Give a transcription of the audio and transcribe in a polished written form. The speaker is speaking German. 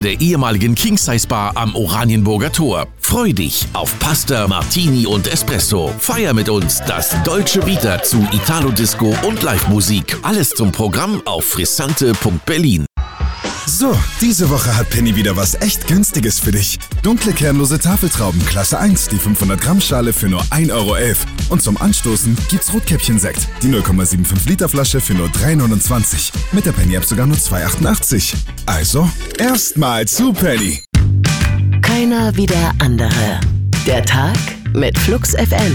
der ehemaligen King-Size Bar am Oranienburger Tor. Freu dich auf Pasta, Martini und Espresso. Feier mit uns das Dolce Vita zu Italo-Disco und Live-Musik. Alles zum Programm auf frissante.berlin. So, diese Woche hat Penny wieder was echt Günstiges für dich. Dunkle kernlose Tafeltrauben Klasse 1, die 500 Gramm Schale für nur 1,11 €. Und zum Anstoßen gibt's Rotkäppchen-Sekt, die 0,75 Liter Flasche für nur 3,29 €. Mit der Penny-App sogar nur 2,88 €. Also, erstmal zu Penny. Keiner wie der andere. Der Tag mit Flux FM.